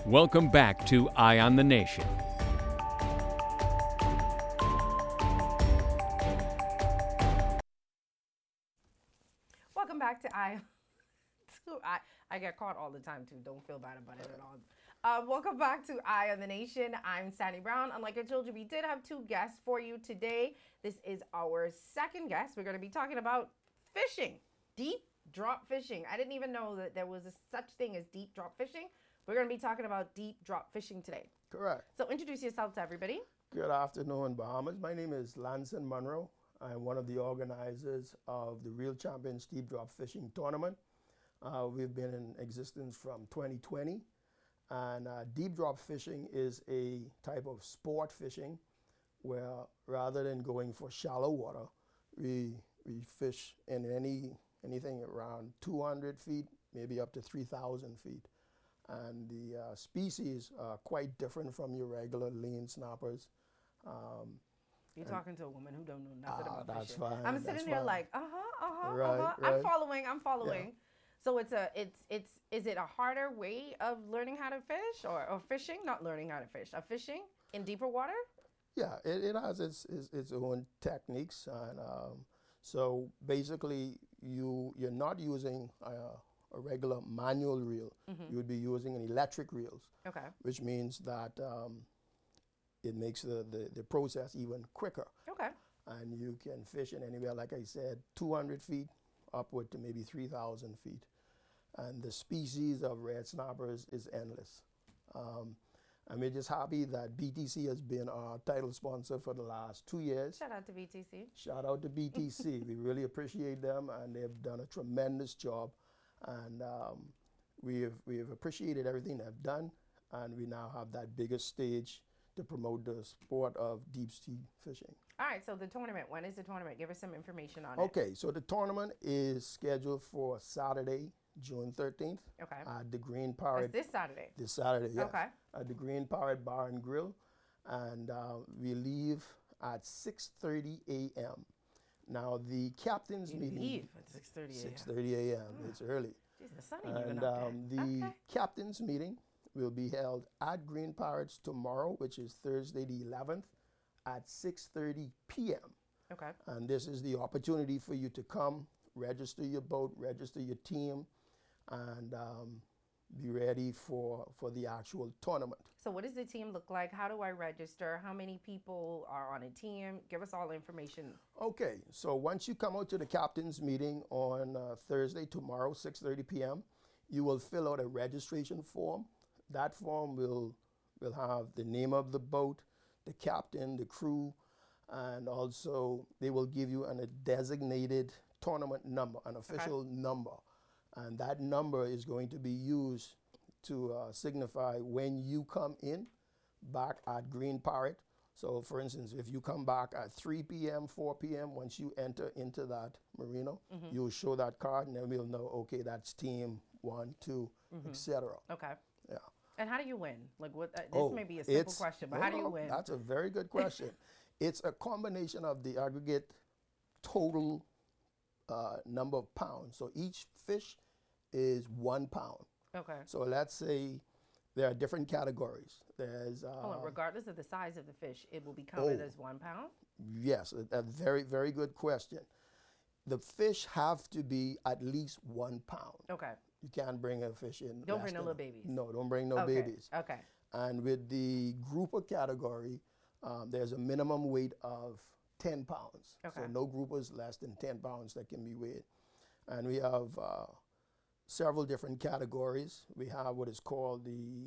Welcome back to Eye on the Nation. Welcome back to I get caught all the time too. Don't feel bad about it at all. Welcome back to Eye on the Nation. I'm Sandy Brown. And like I told you, we did have two guests for you today. This is our second guest. We're going to be talking about fishing, deep drop fishing. I didn't even know that there was such thing as deep drop fishing. We're going to be talking about deep drop fishing today. Correct. So introduce yourself to everybody. Good afternoon, Bahamas. My name is Lanson Monroe. I'm one of the organizers of the Real Champions Deep Drop Fishing Tournament. We've been in existence from 2020. And deep drop fishing is a type of sport fishing where rather than going for shallow water, we fish in anything around 200 feet, maybe up to 3,000 feet. And the species are quite different from your regular lean snappers. You're talking to a woman who don't know nothing about that's fishing. fine. I'm sitting there like, Right. I'm following. Yeah. So is it a harder way of learning how to fish or fishing? Not learning how to fish, of fishing in deeper water? Yeah, it has its own techniques, and so basically you're not using a regular manual reel. You would be using an electric reels. Okay. Which means that it makes the process even quicker. Okay. And you can fish in anywhere, like I said, 200 feet upward to maybe 3,000 feet. And the species of red snappers is endless. And we're just happy that BTC has been our title sponsor for the last 2 years. Shout out to BTC. Shout out to BTC. We really appreciate them, and they've done a tremendous job. And we've appreciated everything they've done, and we now have that bigger stage to promote the sport of deep sea fishing. All right, so the tournament, when is the tournament? Give us some information on it. Okay, so the tournament is scheduled for Saturday, June 13th. Okay. At the Green Parrot. It's this Saturday? This Saturday, yes. Okay. At the Green Parrot Bar and Grill. And we leave at 6:30 a.m. Now, the captain's meeting. Leave at 6:30 a.m. 6:30 a.m. It's early. Jeez, the sun ain't even And up there. the captain's meeting will be held at Green Parrots tomorrow, which is Thursday the 11th, at 6:30 p.m. Okay. And this is the opportunity for you to come, register your boat, register your team, and be ready for the actual tournament. So what does the team look like? How do I register? How many people are on a team? Give us all the information. Okay, so once you come out to the captain's meeting on Thursday, tomorrow, 6:30 p.m., you will fill out a registration form. That form will have the name of the boat, the captain, the crew, and also they will give you a designated tournament number, an official number. And that number is going to be used to signify when you come in back at Green Parrot. So for instance, if you come back at 3 p.m., 4 p.m., once you enter into that marina, you'll show that card and then we'll know, okay, that's team 1, 2, etc. Okay. Yeah. And how do you win? Like what? This may be a simple question, but how do you win? That's a very good question. It's a combination of the aggregate total number of pounds. So each fish is 1 pound. Okay. So let's say there are different categories. There's Hold on, regardless of the size of the fish, it will be counted as 1 pound? Yes, a very, very good question. The fish have to be at least 1 pound. Okay. You can't bring a fish in. Don't bring no little babies. No, don't bring no babies. Okay. And with the grouper category, there's a minimum weight of 10 pounds. Okay. So no groupers less than 10 pounds that can be weighed. And we have several different categories. We have what is called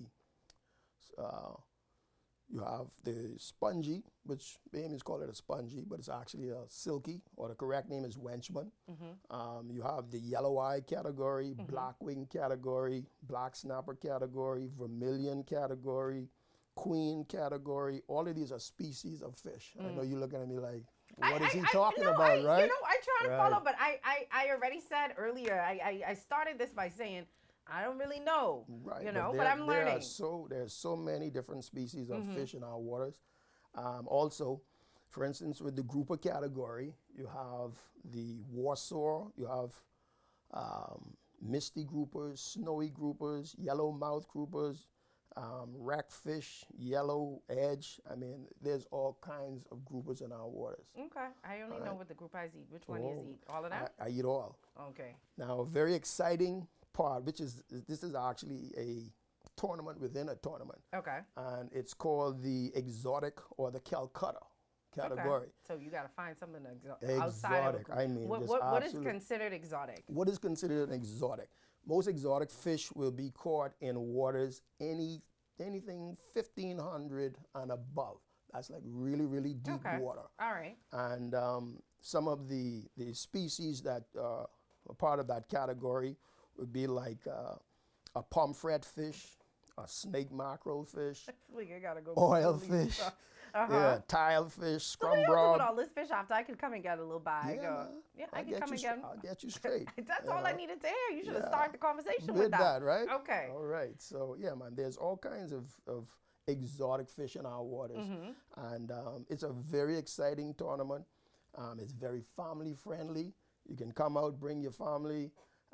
you have the spongy, which Bahamians call it a spongy, but it's actually a silky, or the correct name is wenchman. You have the yellow eye category, black wing category, black snapper category, vermilion category, queen category. All of these are species of fish. I know you're looking at me like, what is he talking about, right? You know, I try to follow, but I already said earlier, I started this by saying, I don't really know, Right. you know, but I'm learning. There's so many different species of fish in our waters. Also, for instance, with the grouper category, you have the Warsaw, you have misty groupers, snowy groupers, yellowmouth groupers, Rackfish, yellow edge. I mean, there's all kinds of groupers in our waters. Okay. I only know what the group eyes eat. Which one Oh, you eat? All of them? I eat all. Okay. Now, a very exciting part, which is this is actually a tournament within a tournament, Okay. and it's called the exotic or the Calcutta category. Okay. So you got to find something outside of a Exotic, group. I mean, what just is absolute- considered exotic? What is considered an exotic? Most exotic fish will be caught in waters anything 1,500 and above. That's like really, really deep Okay. water. All right. And some of the species that are part of that category would be like a pomfret fish, a snake mackerel fish, Like I gotta go. oil Google these fish, stuff. Uh-huh. yeah, tile fish, So what scrum do you do with broad. all this fish after? I could come and get a little bag. Yeah, man. I I'll can come and get. I'll get you straight. That's you all I know. needed to hear. You should have Yeah. started the conversation With that, right? Okay. All right. So yeah, man, there's all kinds of exotic fish in our waters, and it's a very exciting tournament. It's very family friendly. You can come out, bring your family.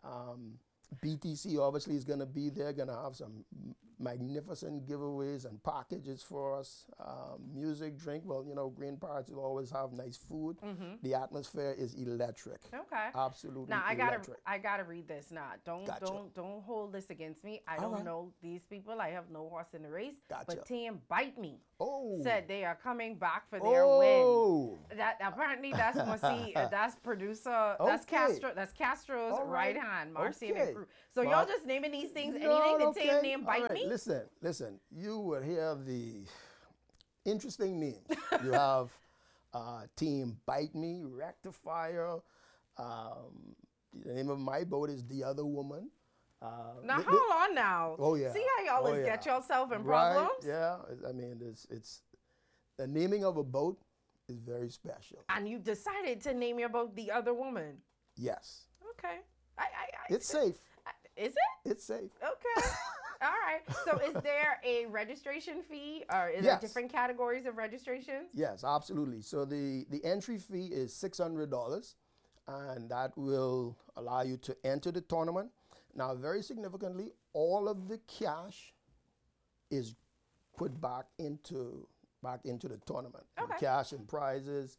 BTC obviously is going to be there, going to have some magnificent giveaways and packages for us. Music, drink. Well, you know, Green Parks will always have nice food. The atmosphere is electric. Okay. Absolutely Now electric. I gotta read this now. Gotcha. Don't hold this against me. I All don't right. know these people. I have no horse in the race. Gotcha. But Team Bite Me Oh. said they are coming back for their win. Oh. That apparently that's that's producer that's Okay. Castro's All right. right hand, Marcy Okay. and crew. So Well, y'all just naming these things. No, Anything to okay. name All Bite right. Me? Listen. You will hear the interesting names. You have Team Bite Me, Rectifier. The name of my boat is The Other Woman. Now hold on now. Oh, yeah. See how y'all Oh, always yeah. get yourself in Right, problems? yeah. I mean, it's the naming of a boat is very special. And you decided to name your boat The Other Woman. Yes. Okay. It's safe. Is it? It's safe. Okay. All right. So is there a registration fee or is there Yes. different categories of registrations? Yes, absolutely. So the entry fee is $600, and that will allow you to enter the tournament. Now, very significantly, all of the cash is put back into the tournament. The Okay. cash and prizes.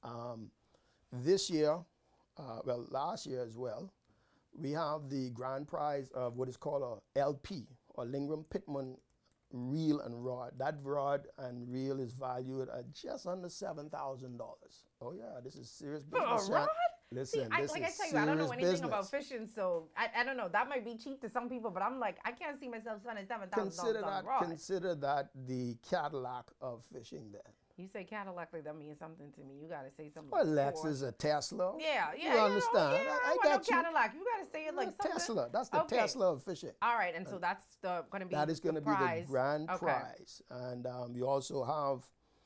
This year, last year as well, we have the grand prize of what is called a LP, or Lingram Pittman reel and rod. That rod and reel is valued at just under $7,000. Oh yeah, this is serious For a business. Sean. rod? Listen, See, this like is I tell you, I don't know serious anything about business. fishing, so I don't know. That might be cheap to some people, but I'm like, I can't see myself spending $7,000 on a rod. Consider that the Cadillac of fishing. Then, You say Cadillac, like that means something to me. You gotta say something. well, like Lexus, a Tesla. Yeah, You understand? Yeah, I want got no you. Cadillac. You gotta say it like something. Tesla. That's the Okay. Tesla of fishing. All right, and so that's gonna be That is going to be prize. the grand Okay. prize. And we also have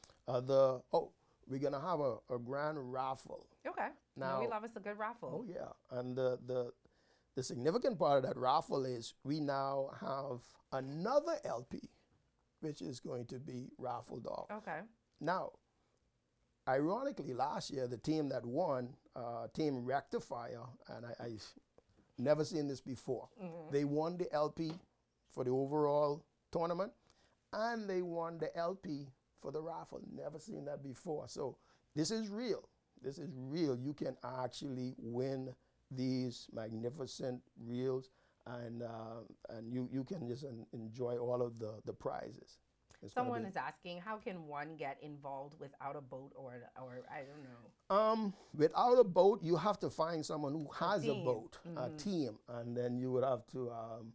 we're going to have a grand raffle. Okay. Now we Now- love us a good raffle. Oh, yeah. And the significant part of that raffle is we now have another LP, which is going to be raffled off. Okay. Now, ironically, last year, the team that won, Team Rectifier, and I've never seen this before, they won the LP for the overall tournament, and they won the LP for the raffle. Never seen that before. So this is real. This is real. You can actually win these magnificent reels, and you can just enjoy all of the prizes. It's gonna Someone be- is asking, how can one get involved without a boat or I don't know. Without a boat, you have to find someone who has a team. boat, a team, and then you would have to,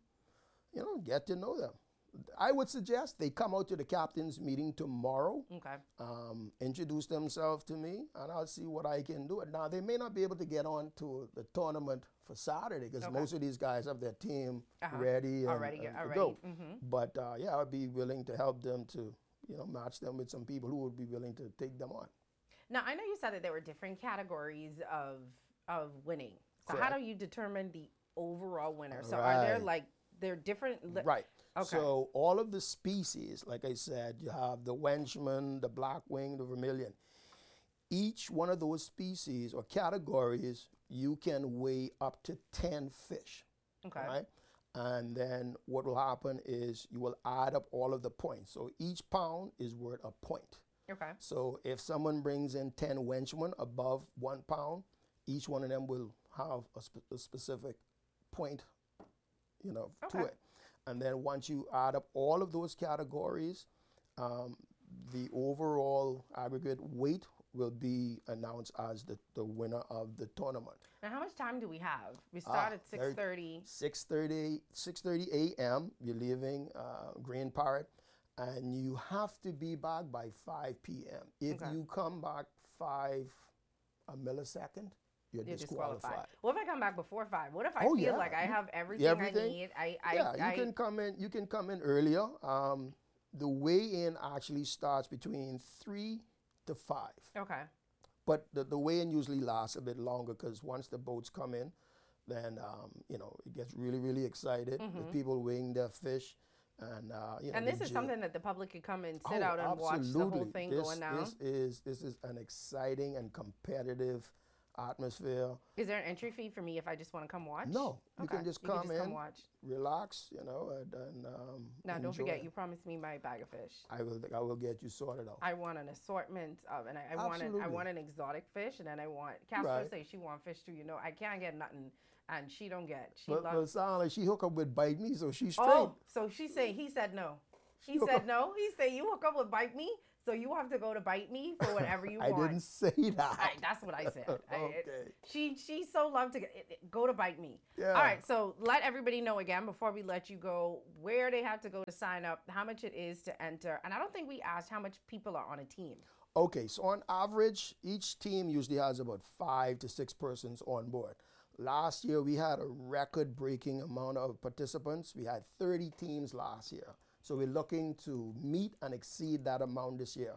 get to know them. I would suggest they come out to the captain's meeting tomorrow, Okay. introduce themselves to me, and I'll see what I can do. Now, they may not be able to get on to the tournament for Saturday because Okay. most of these guys have their team Uh-huh. ready and, Already, and already. to go. Mhm. But I'd be willing to help them to, match them with some people who would be willing to take them on. Now I know you said that there were different categories of winning. So how Correct. do you determine the overall winner? So are there Right. they're different? Right. Okay. So all of the species, like I said, you have the Wenchman, the blackwing, the vermilion. Each one of those species or categories, you can weigh up to 10 fish. Okay. Right? And then what will happen is you will add up all of the points. So each pound is worth a point. Okay. So if someone brings in 10 Wenchmen above 1 pound, each one of them will have a specific point, to Okay. it. And then once you add up all of those categories, the overall aggregate weight will be announced as the winner of the tournament. Now, how much time do we have? We start at 6:30. 6:30 a.m. You're leaving Green Parrot, and you have to be back by 5 p.m. If Okay. you come back a millisecond, you're You're disqualified. disqualified. What if I come back before 5? What if I Oh, feel yeah. like I You- have everything I everything? need? You can come in. You can come in earlier. The weigh-in actually starts between 3 to 5. Okay. But the weigh-in usually lasts a bit longer because once the boats come in, then it gets really, really excited with people weighing their fish, and And the this is jig- something that the public could come and sit Oh, out and watch the whole absolutely. thing This, going down. This is an exciting and competitive atmosphere. Is there an entry fee for me if I just want to come watch? No, you Okay. can just You come come in, watch. relax, and Now, don't enjoy. forget, you promised me my bag of fish. I will get you sorted out. I want an assortment of, and I want Absolutely. an exotic fish, and then I want. Castro Right. say she want fish too. I can't get nothing, and she don't get. She But loves. it sounds like she hook up with Bite Me, so she's straight. Oh, so he said no. He said no. He said you hook up with Bite Me, so you have to go to Bite Me for whatever you I want. didn't say that. That's what I said. Okay. She so loved to go to Bite Me. Yeah. All right, so let everybody know again before we let you go where they have to go to sign up, how much it is to enter, and I don't think we asked how much people are on a team. Okay, so on average, each team usually has about 5 to 6 persons on board. Last year, we had a record-breaking amount of participants. We had 30 teams last year. So we're looking to meet and exceed that amount this year.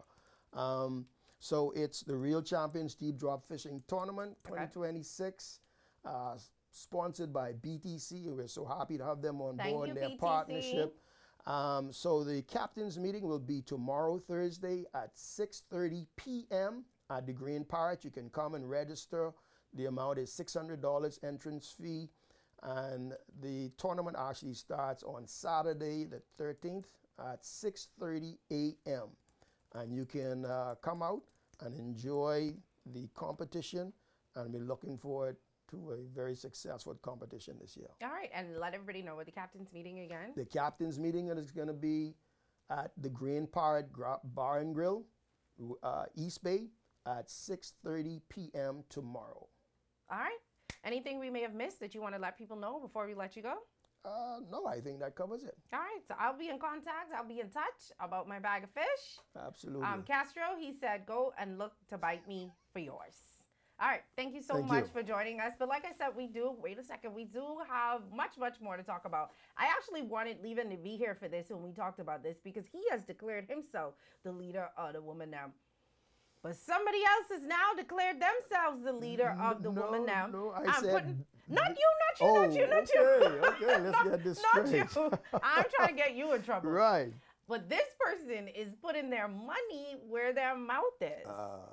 So it's the Real Champions Deep Drop Fishing Tournament 2026, sponsored by BTC. We're so happy to have them on Thank board you, in their BTC. partnership. So the captain's meeting will be tomorrow, Thursday at 6:30 p.m. at the Green Parrot. You can come and register. The amount is $600 entrance fee. And the tournament actually starts on Saturday the 13th at 6:30 a.m. And you can come out and enjoy the competition. And we're looking forward to a very successful competition this year. All right, and let everybody know what the captain's meeting again. The captain's meeting is going to be at the Green Parrot Bar and Grill, East Bay, at 6:30 p.m. tomorrow. All right. Anything we may have missed that you want to let people know before we let you go? No, I think that covers it. All right, so I'll be in contact. I'll be in touch about my bag of fish. Absolutely. Castro, he said, go and look to Bite Me for yours. All right, thank you so Thank much you. for joining us. But like I said, we do have much more to talk about. I actually wanted Levan to be here for this when we talked about this because he has declared himself the leader of the Woman Now. But somebody else has now declared themselves the leader of the Woman Now. No, I said... Not you. Okay, let's get this Not straight. you. I'm trying to get you in trouble. Right. But this person is putting their money where their mouth is.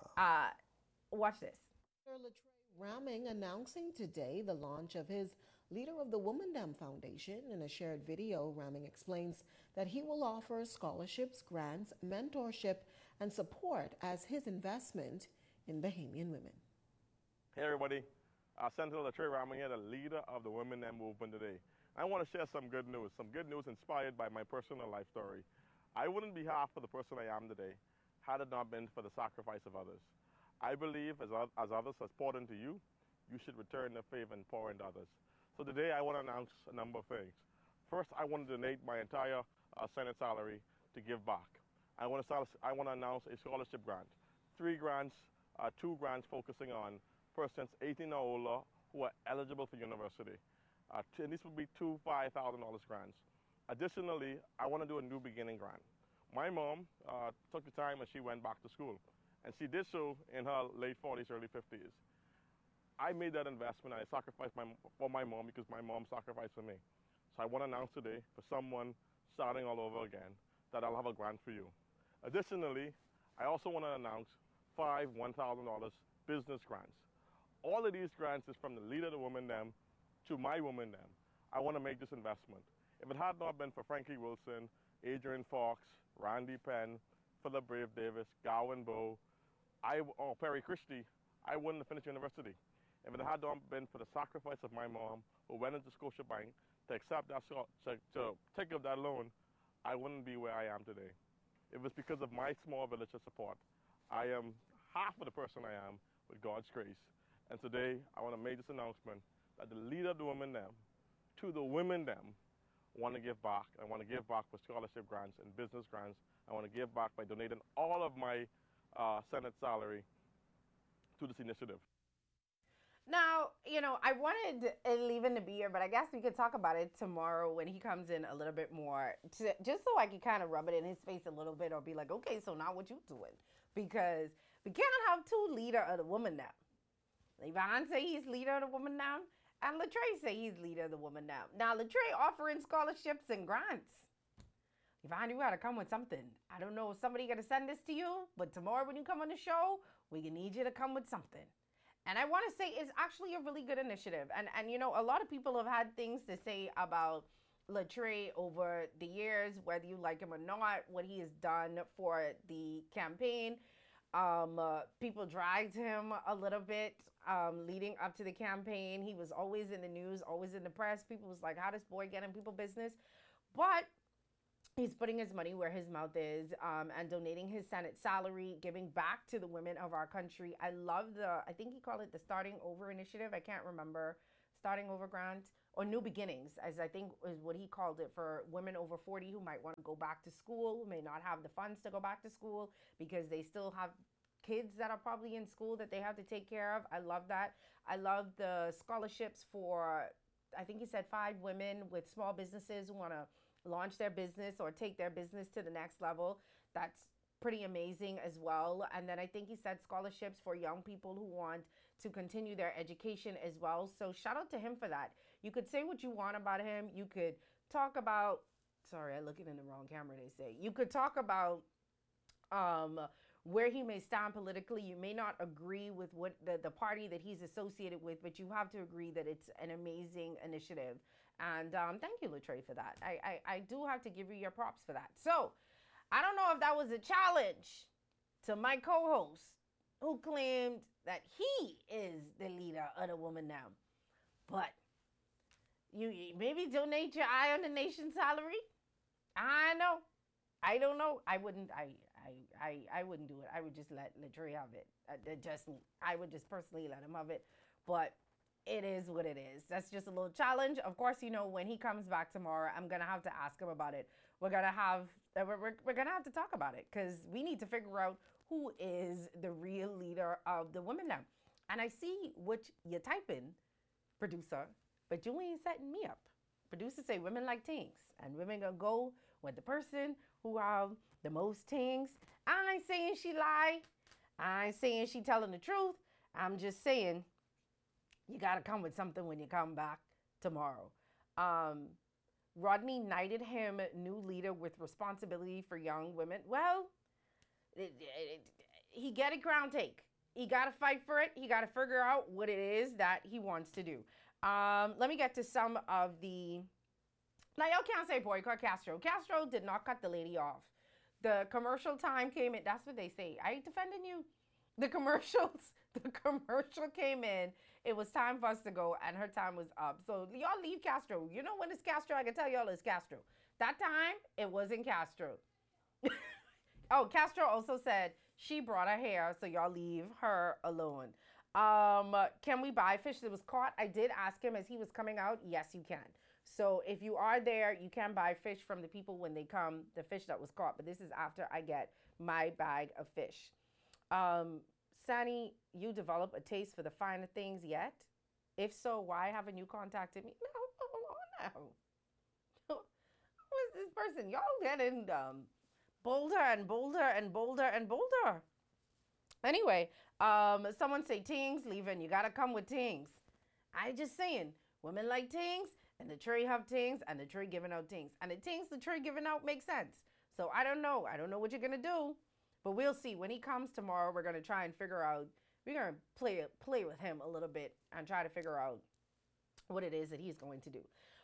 Watch this. Latrey Raming announcing today the launch of his Leader of the Womandam Foundation. In a shared video, Raming explains that he will offer scholarships, grants, mentorship, and support as his investment in Bahamian women. Hey everybody, Senator Latrey Raming here, the leader of the Women Them movement today. I want to share some good news inspired by my personal life story. I wouldn't be half of the person I am today had it not been for the sacrifice of others. I believe as others have poured into you, you should return the favor and pour into others. So today I want to announce a number of things. First, I want to donate my entire Senate salary to give back. I want to announce a scholarship grant. 3 grants, 2 grants focusing on persons 18 or older who are eligible for university. And these will be 2 $5,000 grants. Additionally, I want to do a new beginning grant. My mom took the time and she went back to school. And she did so in her late 40s, early 50s. I made that investment. I sacrificed for my mom because my mom sacrificed for me. So I want to announce today for someone starting all over again that I'll have a grant for you. Additionally, I also want to announce 5 $1,000 business grants. All of these grants is from the leader of the Woman Them to my Woman Them. I want to make this investment. If it had not been for Frankie Wilson, Adrian Fox, Randy Penn, Philip Brave Davis, Gowan Bowe, or Perry Christie, I wouldn't have finished university. If it had not been for the sacrifice of my mom, who went into Scotiabank to accept that, to take up that loan, I wouldn't be where I am today. It was because of my small village of support. I am half of the person I am with God's grace. And today, I want to make this announcement that the leader of the women them, to the women them, want to give back. I want to give back for scholarship grants and business grants. I want to give back by donating all of my Senate salary to this initiative. Now, I wanted Leavin to be here, but I guess we could talk about it tomorrow when he comes in a little bit more, just so I can kind of rub it in his face a little bit or be like, okay, so now what you doing? Because we can't have two leader of the woman now. Levan say he's leader of the woman now, and Latre say he's leader of the woman now. Now, Latre offering scholarships and grants. Levan, you got to come with something. I don't know if somebody got to send this to you, but tomorrow when you come on the show, we need you to come with something. And I want to say it's actually a really good initiative. And a lot of people have had things to say about Latre over the years, whether you like him or not, what he has done for the campaign. People dragged him a little bit leading up to the campaign. He was always in the news, always in the press. People was like, how does boy get in people business? But he's putting his money where his mouth is, and donating his Senate salary, giving back to the women of our country. I love I think he called it the Starting Over Initiative. I can't remember. Starting Over Grant or New Beginnings, as I think is what he called it, for women over 40 who might want to go back to school, who may not have the funds to go back to school because they still have kids that are probably in school that they have to take care of. I love that. I love the scholarships for, I think he said 5 women with small businesses who want to launch their business or take their business to the next level. That's pretty amazing as well. And then I think he said scholarships for young people who want to continue their education as well. So shout out to him for that. You could say what you want about him. You could talk about, sorry, I look it in the wrong camera, they say. You could talk about where he may stand politically. You may not agree with what the party that he's associated with, but you have to agree that it's an amazing initiative. And thank you, Latre, for that. I do have to give you your props for that. So I don't know if that was a challenge to my co-host who claimed that he is the leader of the woman now. But you maybe donate your Eye on the Nation salary. I know. I don't know. I wouldn't. I wouldn't do it. I would just let Latre have it. I would just personally let him have it. But it is what it is. That's just a little challenge. Of course, when he comes back tomorrow, I'm gonna have to ask him about it. We're gonna have to talk about it because we need to figure out who is the real leader of the women now. And I see what you're typing, producer, but you ain't setting me up. Producers say women like things, and women gonna go with the person who have the most things. I ain't saying she lie. I ain't saying she telling the truth. I'm just saying you got to come with something when you come back tomorrow. Rodney knighted him new leader with responsibility for young women. Well, he got a ground take. He got to fight for it. He got to figure out what it is that he wants to do. Let me get to some of the... Now, y'all can't say boycott Castro. Castro did not cut the lady off. The commercial time came in. That's what they say. I ain't defending you. The commercial came in. It was time for us to go, and her time was up. So y'all leave Castro. You know when it's Castro, I can tell y'all it's Castro. That time, it wasn't Castro. Oh, Castro also said she brought her hair, so y'all leave her alone. Can we buy fish that was caught? I did ask him as he was coming out. Yes, you can. So if you are there, you can buy fish from the people when they come, the fish that was caught. But this is after I get my bag of fish. Sani, you develop a taste for the finer things yet? If so, why haven't you contacted me? No. Who is this person? Y'all getting bolder and bolder and bolder and bolder. Anyway, someone say things, leaving. You got to come with things. I just saying, women like things, and the tree have things, and the tree giving out things. And the things the tree giving out makes sense. So I don't know. I don't know what you're going to do. But we'll see. When he comes tomorrow, we're going to try and figure out, we're going to play with him a little bit and try to figure out what it is that he's going to do.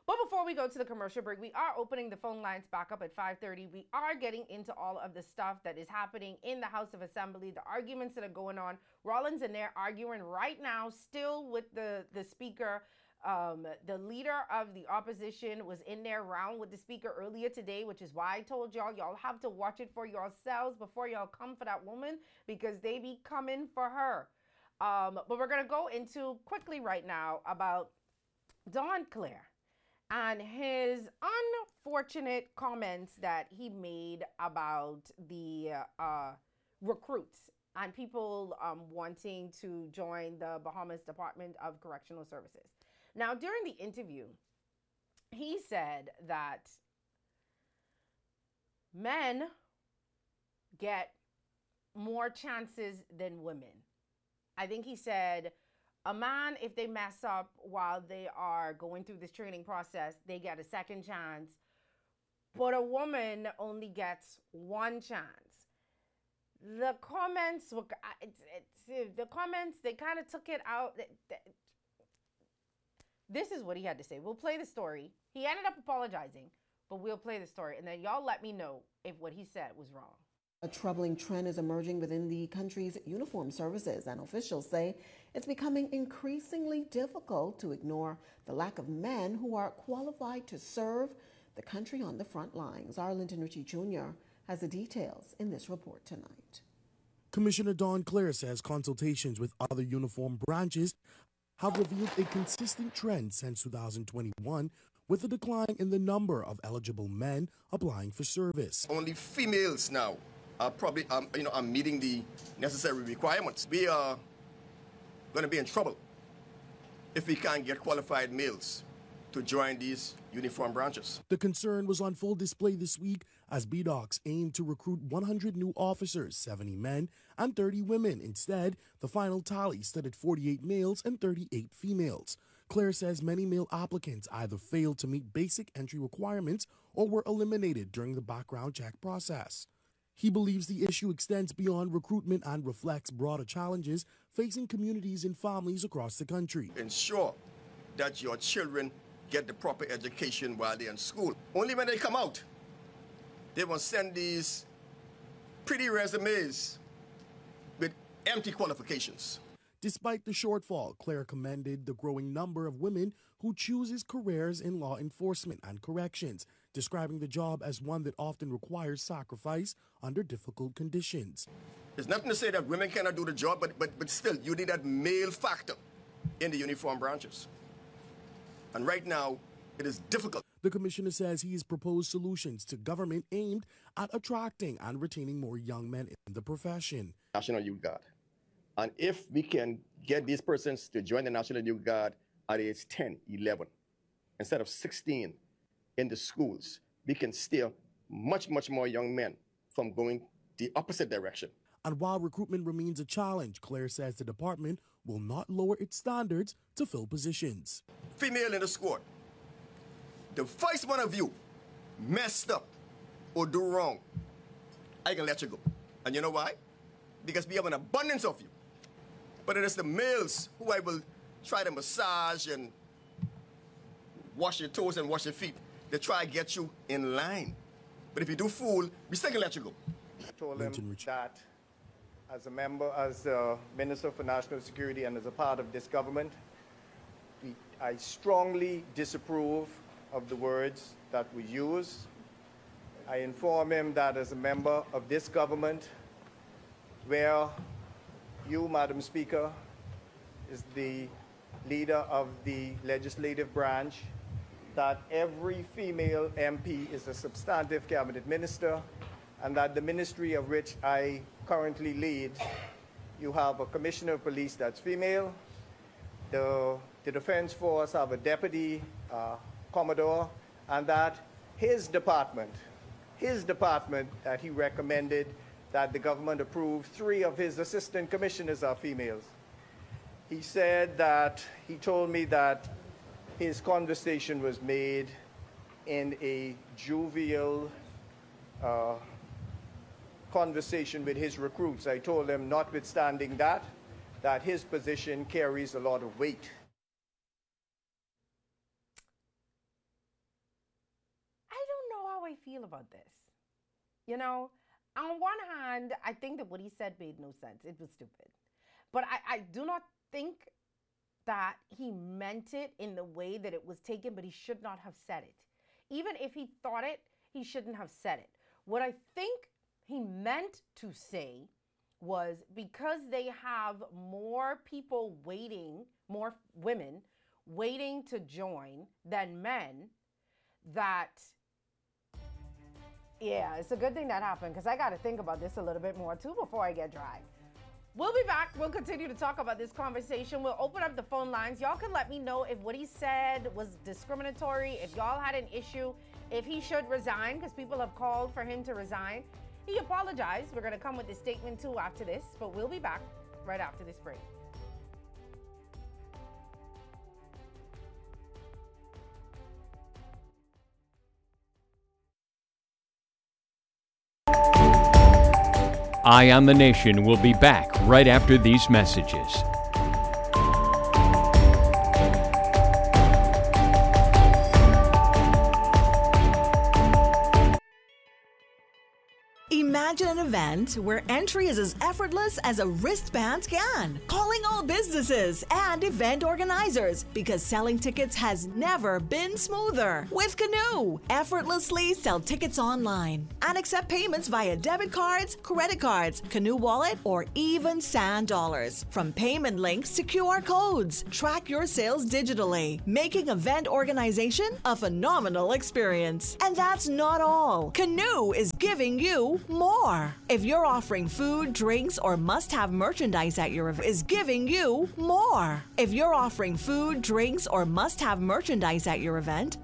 But before we go to the commercial break, we are opening the phone lines back up at 5:30. We are getting into all of the stuff that is happening in the House of Assembly, the arguments that are going on. Rollins and they're arguing right now, still with the speaker. The leader of the opposition was in there round with the speaker earlier today, which is why I told y'all have to watch it for yourselves before y'all come for that woman, because they be coming for her. But we're going to go into quickly right now about Don Clare and his unfortunate comments that he made about the recruits and people wanting to join the Bahamas Department of Correctional Services. Now, during the interview, he said that men get more chances than women. I think he said a man, if they mess up while they are going through this training process, they get a second chance. But a woman only gets one chance. The comments were, they kind of took it out. This is what he had to say. We'll play the story. He ended up apologizing, but we'll play the story. And then y'all let me know if what he said was wrong. A troubling trend is emerging within the country's uniformed services, and officials say it's becoming increasingly difficult to ignore the lack of men who are qualified to serve the country on the front lines. Arlington Ritchie Jr. has the details in this report tonight. Commissioner Don Clare says consultations with other uniformed branches have revealed a consistent trend since 2021, with a decline in the number of eligible men applying for service. Only females now are probably, are meeting the necessary requirements. We are going to be in trouble if we can't get qualified males to join these uniform branches. The concern was on full display this week as BDOCS aimed to recruit 100 new officers, 70 men and 30 women. Instead, the final tally stood at 48 males and 38 females. Clare says many male applicants either failed to meet basic entry requirements or were eliminated during the background check process. He believes the issue extends beyond recruitment and reflects broader challenges facing communities and families across the country. Ensure that your children get the proper education while they're in school. Only when they come out, they will send these pretty resumes with empty qualifications. Despite the shortfall, Clare commended the growing number of women who chooses careers in law enforcement and corrections, describing the job as one that often requires sacrifice under difficult conditions. There's nothing to say that women cannot do the job, but still, you need that male factor in the uniform branches. And right now, it is difficult. The commissioner says he has proposed solutions to government aimed at attracting and retaining more young men in the profession. National Youth Guard. And if we can get these persons to join the National Youth Guard at age 10, 11, instead of 16 in the schools, we can steer much more young men from going the opposite direction. And while recruitment remains a challenge, Clare says the department will not lower its standards to fill positions. Female in the squad. The first one of you messed up or do wrong, I can let you go. And you know why? Because we have an abundance of you. But it is the males who I will try to massage and wash your toes and wash your feet. They try to get you in line. But if you do fool, we still can let you go. I told him that as a member, as a Minister for National Security and as a part of this government, I strongly disapprove of the words that we use. I inform him that as a member of this government, where you, Madam Speaker, is the leader of the legislative branch, that every female MP is a substantive cabinet minister, and that the ministry of which I currently lead, you have a commissioner of police that's female, the Defense Force have a deputy commodore, and that his department that he recommended that the government approve, 3 of his assistant commissioners are females. He said that, he told me that his conversation was made in a jovial conversation with his recruits. I told him, notwithstanding that his position carries a lot of weight. feel about this. You know, on one hand, I think that what he said made no sense. It was stupid. But I do not think that he meant it in the way that it was taken, but he should not have said it. Even if he thought it, he shouldn't have said it. What I think he meant to say was because they have more people waiting, more women waiting to join than men, that, yeah, it's a good thing that happened, because I got to think about this a little bit more too before I get dry. We'll be back. We'll continue to talk about this conversation. We'll open up the phone lines. Y'all can let me know if what he said was discriminatory, if y'all had an issue, if he should resign, because people have called for him to resign. He apologized. We're going to come with a statement too after this, but we'll be back right after this break. Eye on the Nation will be back right after these messages. Imagine an event where entry is as effortless as a wristband scan. Calling all businesses and event organizers, because selling tickets has never been smoother. With Canoe, effortlessly sell tickets online and accept payments via debit cards, credit cards, Canoe Wallet, or even Sand Dollars. From payment links to QR codes, track your sales digitally, making event organization a phenomenal experience. And that's not all. Canoe is giving you more. If you're offering food, drinks, or must-have merchandise at your event, is giving you more. If you're offering food, drinks, or must-have merchandise at your event,